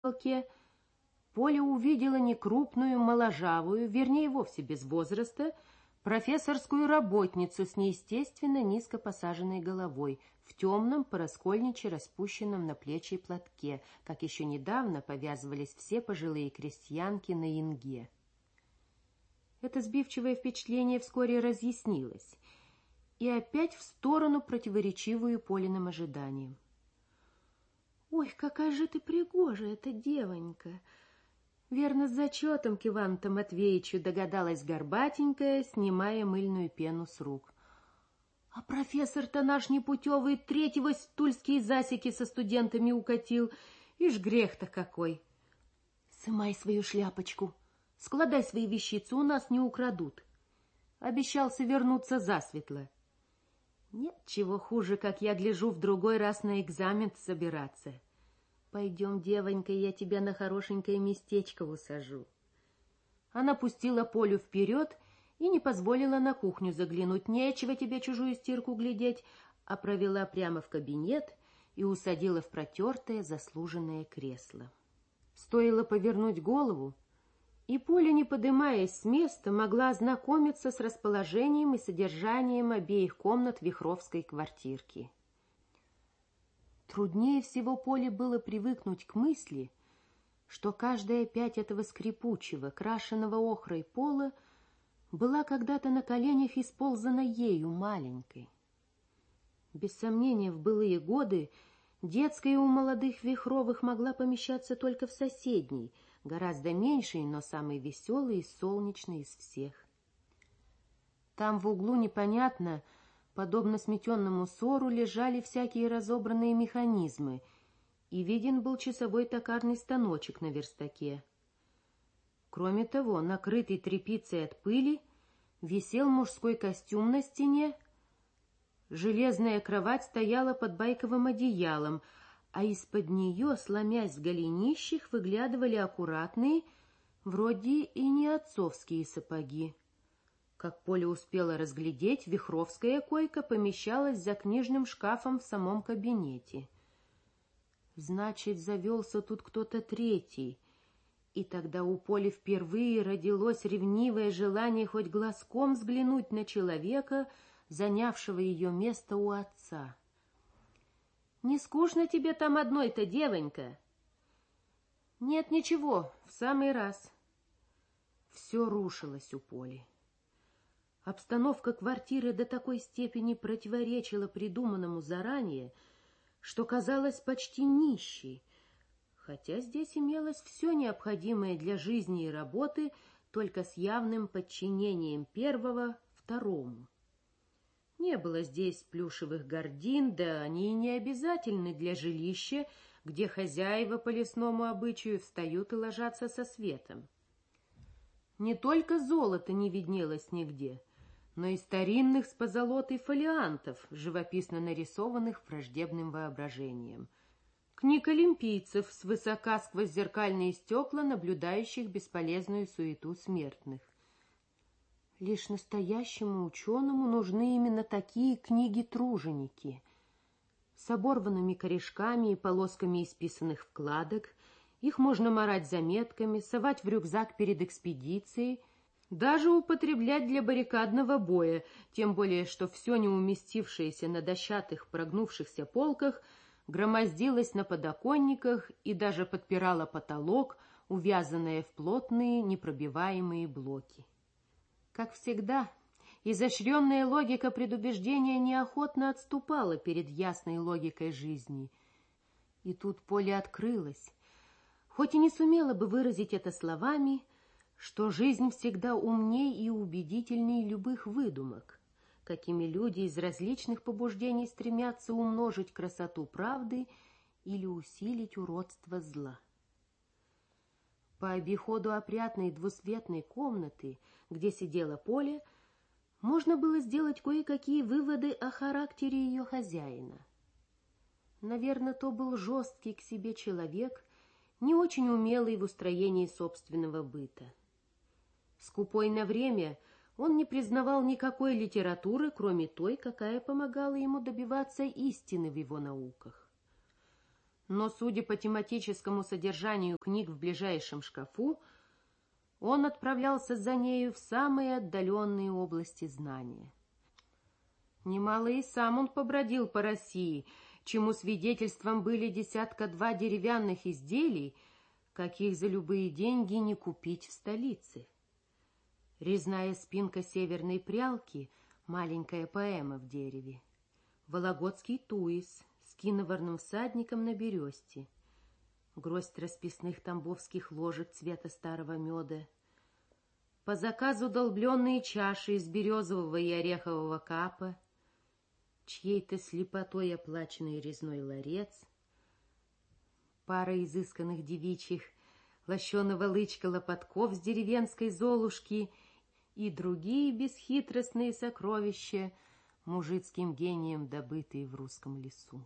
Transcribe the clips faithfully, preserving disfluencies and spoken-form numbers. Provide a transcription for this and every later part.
потолке, Поля увидела некрупную, моложавую, вернее, вовсе без возраста, профессорскую работницу с неестественно низко посаженной головой, в темном, пораскольниче распущенном на плечи платке, как еще недавно повязывались все пожилые крестьянки на Инге. Это сбивчивое впечатление вскоре разъяснилось, и опять в сторону, противоречивую Полиным ожиданиям. «Ой, какая же ты пригожая эта девонька!» Верно, с зачетом к Ивану Матвеевичу догадалась горбатенькая, снимая мыльную пену с рук. А профессор-то наш непутевый третьего тульские засеки со студентами укатил. Ишь, грех-то какой! Сымай свою шляпочку, складай свои вещицы, у нас не украдут. Обещался вернуться засветло. Нет чего хуже, как я гляжу в другой раз на экзамен собираться. Пойдем, девонька, я тебя на хорошенькое местечко усажу. Она пустила Полю вперед и не позволила на кухню заглянуть. Нечего тебе чужую стирку глядеть, а провела прямо в кабинет и усадила в протертое заслуженное кресло. Стоило повернуть голову, и Поля, не подымаясь с места, могла ознакомиться с расположением и содержанием обеих комнат вихровской квартирки. Труднее всего Поле было привыкнуть к мысли, что каждая пять этого скрипучего, крашеного охрой пола была когда-то на коленях исползана ею маленькой. Без сомнения, в былые годы детская у молодых Вихровых могла помещаться только в соседней, гораздо меньшей, но самой веселой и солнечной из всех. Там в углу непонятно, подобно сметенному сору, лежали всякие разобранные механизмы, и виден был часовой токарный станочек на верстаке. Кроме того, накрытый тряпицей от пыли, висел мужской костюм на стене, железная кровать стояла под байковым одеялом, а из-под нее, сломясь в голенищах, выглядывали аккуратные, вроде и не отцовские сапоги. Как Поля успела разглядеть, вихровская койка помещалась за книжным шкафом в самом кабинете. Значит, завелся тут кто-то третий, и тогда у Поли впервые родилось ревнивое желание хоть глазком взглянуть на человека, занявшего ее место у отца. «Не скучно тебе там одной-то, девонька?» «Нет, ничего, в самый раз». Все рушилось у Поли. Обстановка квартиры до такой степени противоречила придуманному заранее, что казалась почти нищей, хотя здесь имелось все необходимое для жизни и работы, только с явным подчинением первого второму. Не было здесь плюшевых гардин, да они и не обязательны для жилища, где хозяева по лесному обычаю встают и ложатся со светом. Не только золото не виднелось нигде, но и старинных с позолотой фолиантов, живописно нарисованных враждебным воображением. Книг олимпийцев, свысока сквозь зеркальные стекла, наблюдающих бесполезную суету смертных. Лишь настоящему ученому нужны именно такие книги-труженики, с оборванными корешками и полосками исписанных вкладок. Их можно марать заметками, совать в рюкзак перед экспедицией, даже употреблять для баррикадного боя, тем более, что все не уместившееся на дощатых прогнувшихся полках громоздилось на подоконниках и даже подпирало потолок, увязанное в плотные непробиваемые блоки. Как всегда, изощренная логика предубеждения неохотно отступала перед ясной логикой жизни. И тут Поля открылась, хоть и не сумела бы выразить это словами, что жизнь всегда умней и убедительней любых выдумок, какими люди из различных побуждений стремятся умножить красоту правды или усилить уродство зла. По обиходу опрятной двусветной комнаты, где сидела Поля, можно было сделать кое-какие выводы о характере ее хозяина. Наверное, то был жесткий к себе человек, не очень умелый в устроении собственного быта. Скупой на время, он не признавал никакой литературы, кроме той, какая помогала ему добиваться истины в его науках. но, судя по тематическому содержанию книг в ближайшем шкафу, он отправлялся за нею в самые отдаленные области знания. Немало и сам он побродил по России, чему свидетельством были десятка-два деревянных изделий, каких за любые деньги не купить в столице. Резная спинка северной прялки, маленькая поэма в дереве, вологодский туис с киноварным всадником на бересте, гроздь расписных тамбовских ложек цвета старого меда, по заказу долбленные чаши из березового и орехового капа, чьей-то слепотой оплаченный резной ларец, пара изысканных девичьих лощеного лычка лопатков с деревенской золушки и другие бесхитростные сокровища, мужицким гением добытые в русском лесу.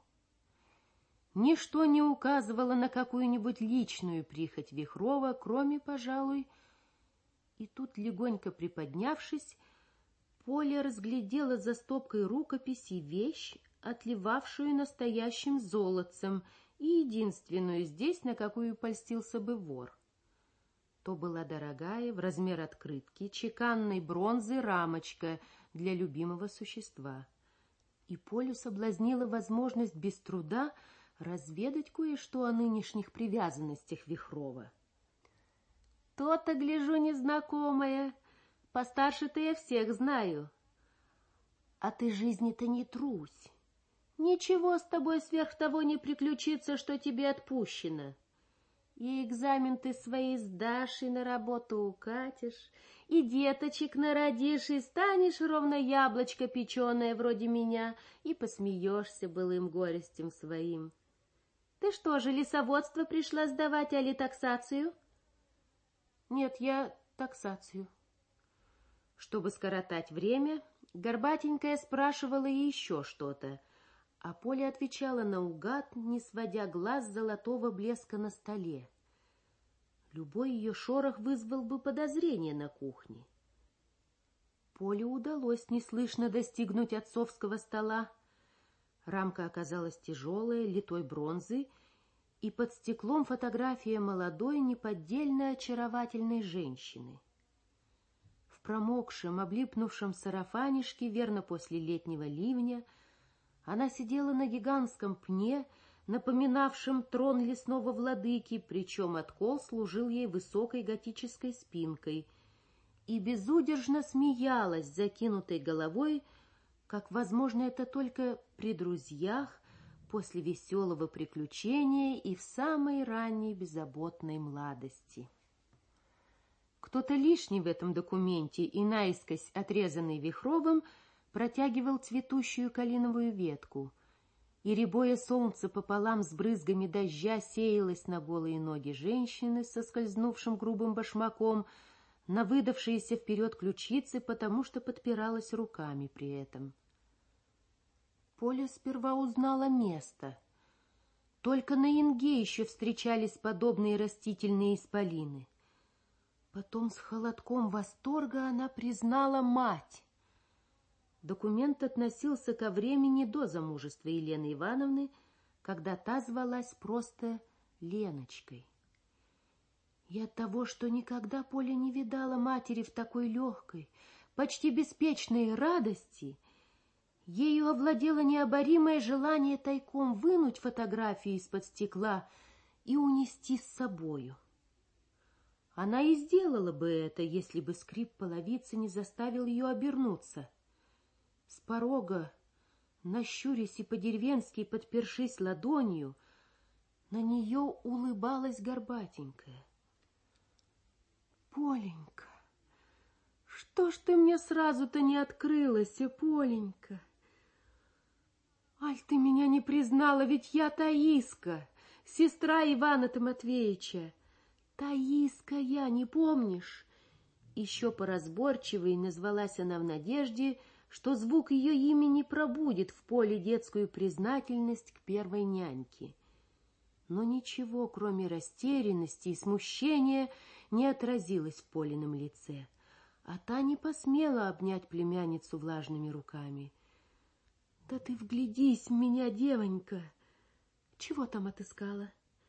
Ничто не указывало на какую-нибудь личную прихоть Вихрова, кроме, пожалуй, и тут, легонько приподнявшись, Поля разглядела за стопкой рукописей вещь, отливавшую настоящим золотцем, и единственную здесь, на какую польстился бы вор. То была дорогая, в размер открытки, чеканной бронзы рамочка для любимого существа. И Полю соблазнила возможность без труда разведать кое-что о нынешних привязанностях Вихрова. «То-то, гляжу, незнакомая. Постарше-то я всех знаю. А ты жизни-то не трусь. Ничего с тобой сверх того не приключится, что тебе отпущено. И экзамен ты свои сдашь, и на работу укатишь, и деточек народишь, и станешь ровно яблочко печеное вроде меня, и посмеешься былым горестям своим. Ты что же, лесоводство пришла сдавать, али таксацию?» «Нет, я таксацию». Чтобы скоротать время, Горбатенькая спрашивала еще что-то, а Поля отвечала наугад, не сводя глаз с золотого блеска на столе. Любой ее шорох вызвал бы подозрение на кухне. Поле удалось неслышно достигнуть отцовского стола. Рамка оказалась тяжелая, литой бронзы, и под стеклом фотография молодой, неподдельно очаровательной женщины. В промокшем, облипнувшем сарафанишке, верно после летнего ливня, она сидела на гигантском пне, напоминавшем трон лесного владыки, причем откол служил ей высокой готической спинкой, и безудержно смеялась закинутой головой, как, возможно, это только при друзьях, после веселого приключения и в самой ранней беззаботной младости. Кто-то лишний в этом документе и наискось отрезанный Вихровым протягивал цветущую калиновую ветку, и рябое солнце пополам с брызгами дождя сеялось на голые ноги женщины со скользнувшим грубым башмаком, на выдавшиеся вперед ключицы, потому что подпиралась руками при этом. Поля сперва узнала место. Только на Инге еще встречались подобные растительные исполины. Потом с холодком восторга она признала мать. Документ относился ко времени до замужества Елены Ивановны, когда та звалась просто Леночкой. И от того, что никогда Поля не видала матери в такой легкой, почти беспечной радости, ею овладело необоримое желание тайком вынуть фотографию из-под стекла и унести с собою. Она и сделала бы это, если бы скрип половицы не заставил ее обернуться. С порога, нащурясь и по-деревенски подпершись ладонью, на нее улыбалась Горбатенькая. «Поленька, что ж ты мне сразу-то не открылась, Поленька? Аль ты меня не признала, ведь я Таиска, сестра Ивана Тимофеевича. Таиска я, не помнишь?» Еще поразборчивее назвалась она в надежде, что звук ее имени пробудит в Поле детскую признательность к первой няньке. Но ничего, кроме растерянности и смущения, не отразилось в Полином лице, а та не посмела обнять племянницу влажными руками. «Да ты вглядись в меня, девонька! Чего там отыскала?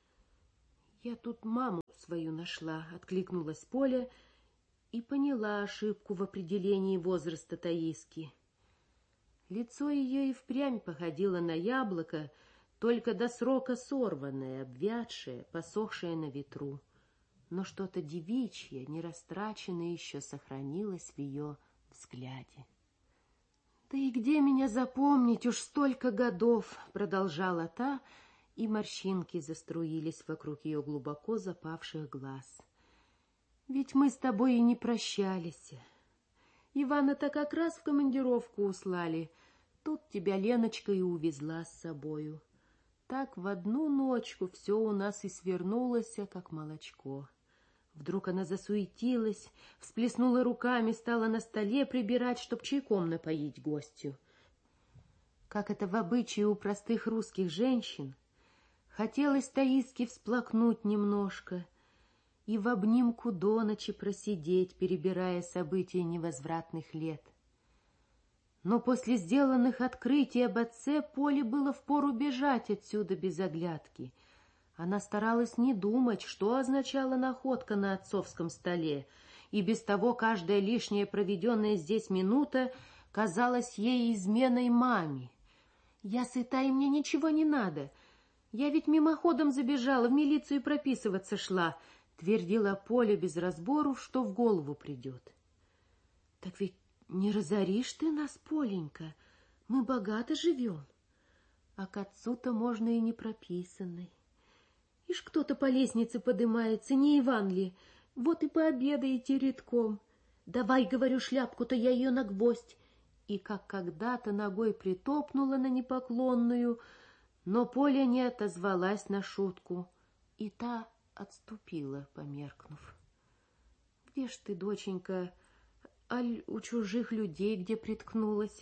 Я тут маму свою нашла, откликнулась Поля и поняла ошибку в определении возраста Таиски. Лицо ее и впрямь походило на яблоко, только до срока сорванное, обвядшее, посохшее на ветру. Но что-то девичье, нерастраченное еще сохранилось в ее взгляде. «Да и где меня запомнить, уж столько годов!» — продолжала та, и морщинки заструились вокруг ее глубоко запавших глаз. «Ведь мы с тобой и не прощались. Ивана-то как раз в командировку услали. Тут тебя Леночка и увезла с собою. Так в одну ночку все у нас и свернулось, как молочко». Вдруг она засуетилась, всплеснула руками, стала на столе прибирать, чтоб чайком напоить гостью. Как это в обычае у простых русских женщин, хотелось Таиске всплакнуть немножко и в обнимку до ночи просидеть, перебирая события невозвратных лет. Но после сделанных открытий об отце Поле было впору бежать отсюда без оглядки. Она старалась не думать, что означала находка на отцовском столе, и без того каждая лишняя проведенная здесь минута казалась ей изменой маме. «Я сыта, и мне ничего не надо. Я ведь мимоходом забежала, в милицию прописываться шла», — твердила Поля без разбору, что в голову придет. «Так ведь не разоришь ты нас, Поленька, мы богато живем, а к отцу-то можно и не прописанный. Ишь, кто-то по лестнице подымается, не Иван ли? Вот и пообедаете редком. Давай, говорю, шляпку-то, я ее на гвоздь». И как когда-то ногой притопнула на непоклонную, но Поля не отозвалась на шутку, и та отступила, померкнув. «Где ж ты, доченька, аль у чужих людей где приткнулась?»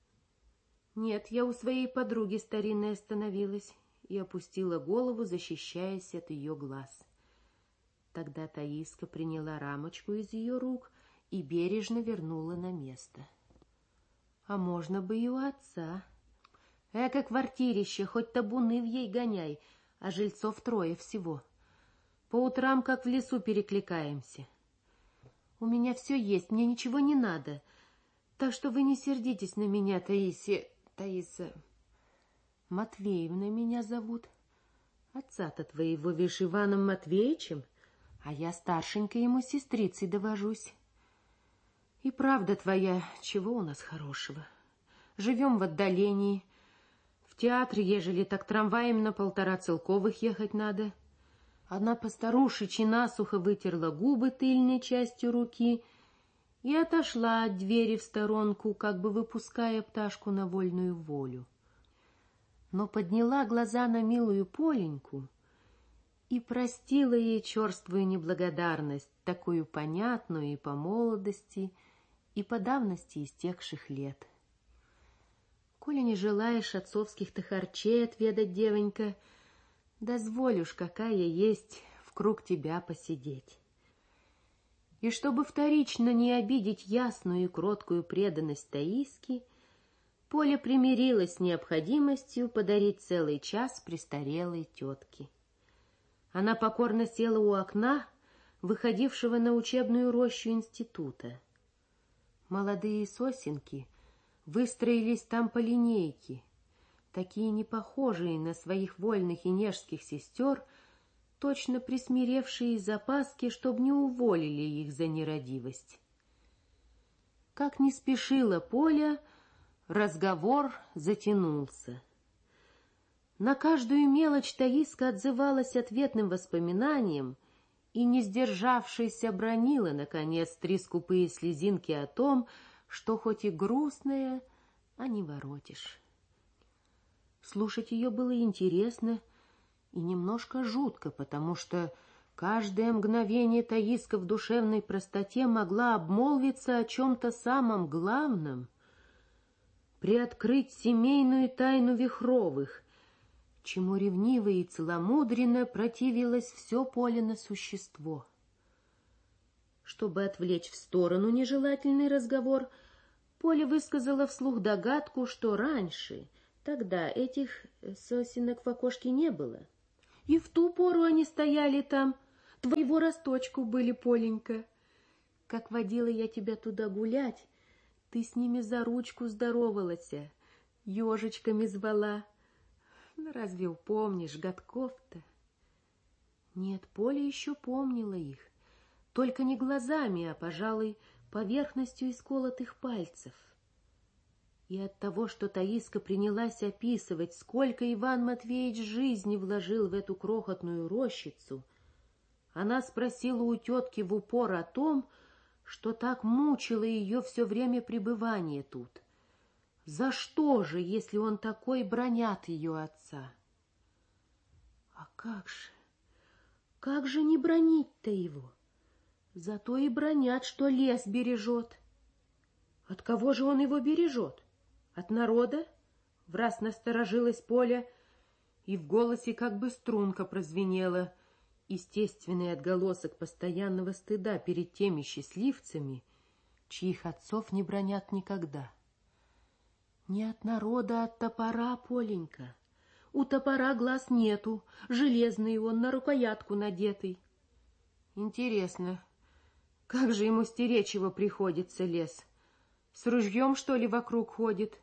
«Нет, я у своей подруги старинной остановилась», и опустила голову, защищаясь от ее глаз. Тогда Таиска приняла рамочку из ее рук и бережно вернула на место. «А можно бы и у отца. Эко квартирище, хоть табуны в ей гоняй, а жильцов трое всего. По утрам как в лесу перекликаемся. У меня все есть, мне ничего не надо, так что вы не сердитесь на меня, Таисия... Таиса... Матвеевна меня зовут. Отца-то твоего вишь Иваном Матвеевичем, а я старшенькой ему сестрицей довожусь. И правда твоя, чего у нас хорошего? Живем в отдалении. В театр, ежели так трамваем на полтора целковых ехать надо». Она постарушечи насухо вытерла губы тыльной частью руки и отошла от двери в сторонку, как бы выпуская пташку на вольную волю. Но подняла глаза на милую Поленьку и простила ей черствую неблагодарность, такую понятную и по молодости, и по давности истекших лет. «Коли не желаешь отцовских-то харчей отведать, девонька, дозволь уж, какая есть, в круг тебя посидеть». И чтобы вторично не обидеть ясную и кроткую преданность Таиски, Поля примирилась с необходимостью подарить целый час престарелой тетке. Она покорно села у окна, выходившего на учебную рощу института. Молодые сосенки выстроились там по линейке, такие непохожие на своих вольных и нежских сестер, точно присмиревшие из опаски, чтоб не уволили их за нерадивость. Как не спешила Поля, разговор затянулся. На каждую мелочь Таиска отзывалась ответным воспоминанием и, не сдержавшись, обронила, наконец, три скупые слезинки о том, что хоть и грустное, а не воротишь. Слушать ее было интересно и немножко жутко, потому что каждое мгновение Таиска в душевной простоте могла обмолвиться о чем-то самом главном, приоткрыть семейную тайну Вихровых, чему ревниво и целомудренно противилось все Полино существо. Чтобы отвлечь в сторону нежелательный разговор, Поля высказала вслух догадку, что раньше Тогда этих сосенок в окошке не было. И в ту пору они стояли там, твоего росточку были, Поленька. Как водила я тебя туда гулять, ты с ними за ручку здоровалась, ежечками звала. Ну, разве упомнишь годков-то? Нет, Поля еще помнила их, только не глазами, а, пожалуй, поверхностью исколотых пальцев. И от того, что Таиска принялась описывать, сколько Иван Матвеевич жизни вложил в эту крохотную рощицу, она спросила у тетки в упор о том, что так мучило ее все время пребывания тут. За что же, если он такой, бранят ее отца? А как же, как же не бранить-то его? Зато и бранят, что лес бережет. От кого же он его бережет? От народа? Враз насторожилась Поля, и в голосе как бы струнка прозвенела, естественный отголосок постоянного стыда перед теми счастливцами, чьих отцов не бранят никогда. Не от народа, а от топора, Поленька. У топора глаз нету, железный он, на рукоятку надетый. Интересно, как же ему стеречь его приходится лес? С ружьем, что ли, вокруг ходит?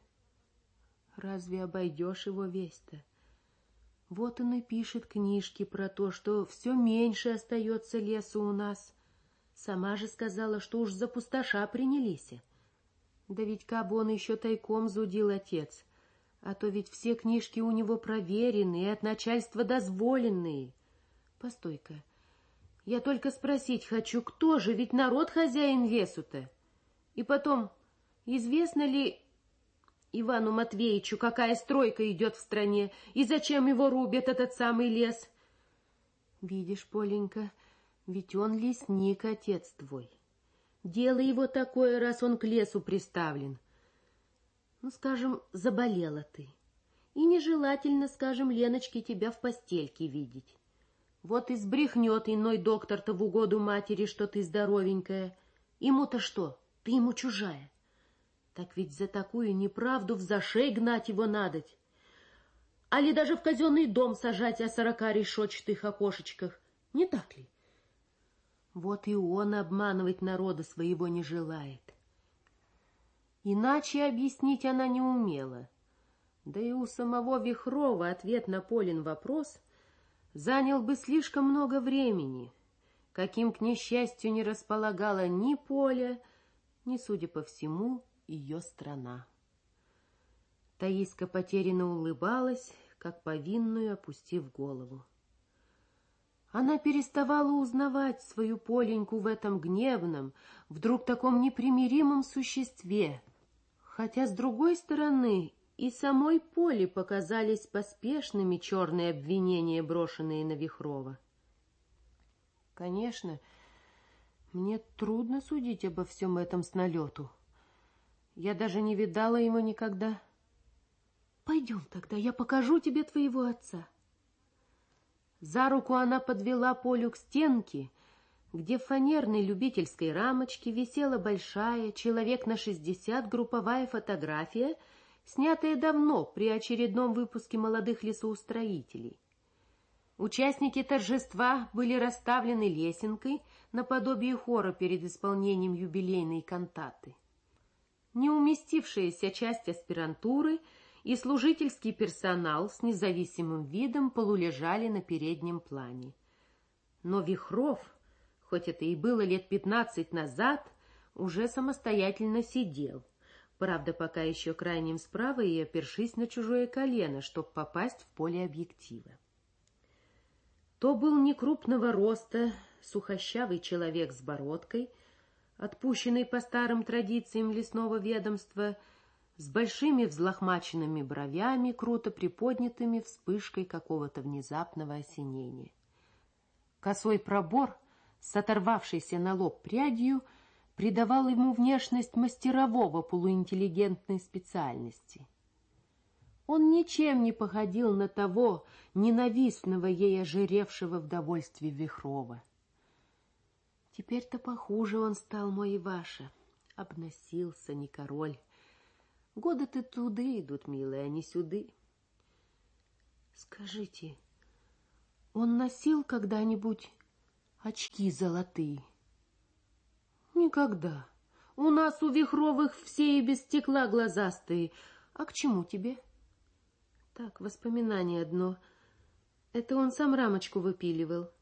Разве обойдешь его весь-то? Вот он и пишет книжки про то, что все меньше остается лесу у нас. Сама же сказала, что уж за пусташа принялись. Да ведь кабы он еще тайком зудил, отец, а то ведь все книжки у него проверенные, от начальства дозволенные. Постой-ка, я только спросить хочу, кто же, ведь народ хозяин лесу-то? И потом, известно ли Ивану Матвеевичу, какая стройка идет в стране, и зачем его рубят, этот самый лес? Видишь, Поленька, ведь он лесник, отец твой. Дело его такое, раз он к лесу приставлен. Ну, скажем, заболела ты. И нежелательно, скажем, Леночке тебя в постельке видеть. Вот и сбрехнет иной доктор-то в угоду матери, что ты здоровенькая. Ему-то что? Ты ему чужая. Так ведь за такую неправду в зашей гнать его надоть. Али даже в казенный дом сажать о сорока решетчатых окошечках. Не так ли? Вот и он обманывать народа своего не желает. Иначе объяснить она не умела. Да и у самого Вихрова ответ на Полин вопрос занял бы слишком много времени, каким, к несчастью, не располагала ни Поля, ни, судя по всему, ее страна. Таиска потерянно улыбалась, как повинную, опустив голову. Она переставала узнавать свою Поленьку в этом гневном, вдруг таком непримиримом существе, хотя, с другой стороны, и самой Поле показались поспешными черные обвинения, брошенные на Вихрова. Конечно, мне трудно судить обо всем этом с налету. Я даже не видала его никогда. Пойдем тогда, я покажу тебе твоего отца. За руку она подвела Полю к стенке, где в фанерной любительской рамочке висела большая, человек на шестьдесят, групповая фотография, снятая давно при очередном выпуске молодых лесоустроителей. Участники торжества были расставлены лесенкой наподобие хора перед исполнением юбилейной кантаты. Неуместившаяся часть аспирантуры и служительский персонал с независимым видом полулежали на переднем плане. Но Вихров, хоть это и было лет пятнадцать назад, уже самостоятельно сидел, правда, пока еще крайним справа и опершись на чужое колено, чтобы попасть в поле объектива. То был некрупного роста, сухощавый человек с бородкой, отпущенный по старым традициям лесного ведомства, с большими взлохмаченными бровями, круто приподнятыми вспышкой какого-то внезапного осенения. Косой пробор с оторвавшейся на лоб прядью придавал ему внешность мастерового полуинтеллигентной специальности. Он ничем не походил на того ненавистного ей ожиревшего в довольстве Вихрова. Теперь-то похуже он стал, мой Иваша, обносился, не король. Годы-то туды идут, милая, а не сюды. Скажите, он носил когда-нибудь очки золотые? Никогда. У нас у Вихровых все и без стекла глазастые. А к чему тебе? Так, воспоминание одно. Это он сам рамочку выпиливал.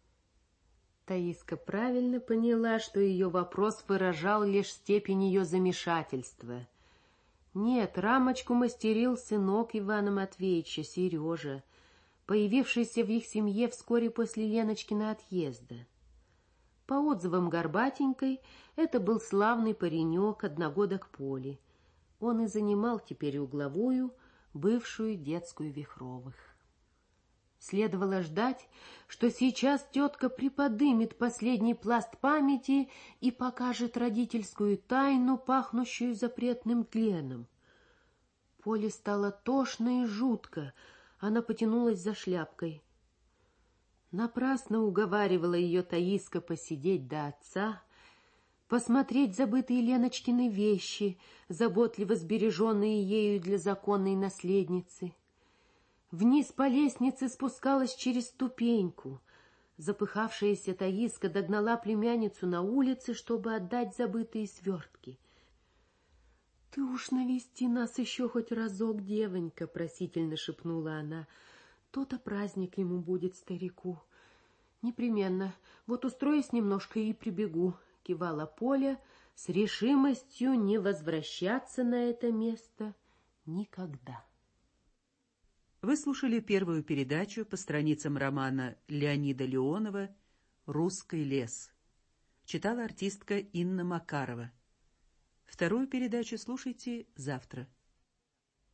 Таиска правильно поняла, что ее вопрос выражал лишь степень ее замешательства. Нет, рамочку мастерил сынок Ивана Матвеевича, Сережа, появившийся в их семье вскоре после Леночкина отъезда. По отзывам Горбатенькой, это был славный паренек, одногодок Поли. Он и занимал теперь угловую, бывшую детскую Вихровых. Следовало ждать, что сейчас тетка приподымет последний пласт памяти и покажет родительскую тайну, пахнущую запретным тленом. Поле стало тошно и жутко, она потянулась за шляпкой. Напрасно уговаривала ее Таиска посидеть до отца, посмотреть забытые Леночкины вещи, заботливо сбереженные ею для законной наследницы. Вниз по лестнице спускалась через ступеньку. Запыхавшаяся Таиска догнала племянницу на улице, чтобы отдать забытые свертки. — Ты уж навести нас еще хоть разок, девонька, — просительно шепнула она. — То-то праздник ему будет, старику. — Непременно. Вот устроюсь немножко и прибегу, — кивала Поля с решимостью не возвращаться на это место никогда. Вы слушали первую передачу по страницам романа Леонида Леонова «Русский лес». Читала артистка Инна Макарова. Вторую передачу слушайте завтра.